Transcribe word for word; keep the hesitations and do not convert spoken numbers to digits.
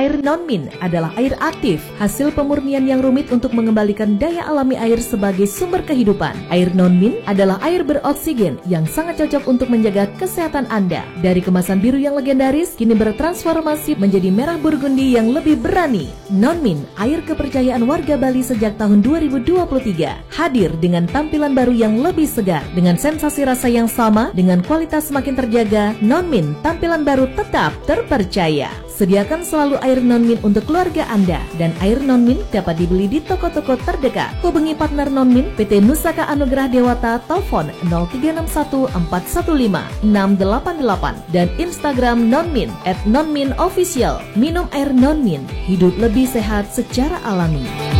Air non-min adalah air aktif, hasil pemurnian yang rumit untuk mengembalikan daya alami air sebagai sumber kehidupan. Air non-min adalah air beroksigen yang sangat cocok untuk menjaga kesehatan Anda. Dari kemasan biru yang legendaris, kini bertransformasi menjadi merah burgundi yang lebih berani. Non-min, air kepercayaan warga Bali sejak tahun dua ribu dua puluh tiga, hadir dengan tampilan baru yang lebih segar, dengan sensasi rasa yang sama, dengan kualitas semakin terjaga. Non-min, tampilan baru tetap terpercaya. Sediakan selalu air non-min untuk keluarga Anda, dan air non-min dapat dibeli di toko-toko terdekat. Hubungi partner non-min P T Nusaka Anugrah Dewata, telepon nol tiga enam satu empat satu lima enam delapan delapan dan Instagram non-min at non-min official. Minum air non-min, hidup lebih sehat secara alami.